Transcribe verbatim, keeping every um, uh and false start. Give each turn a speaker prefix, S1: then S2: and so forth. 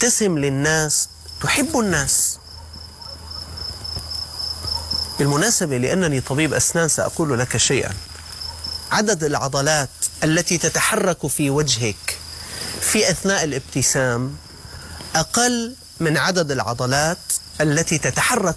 S1: تبتسم للناس تحب الناس. بالمناسبة لأنني طبيب أسنان سأقول لك شيئا. عدد العضلات التي تتحرك في وجهك في أثناء الابتسام أقل من عدد العضلات التي تتحرك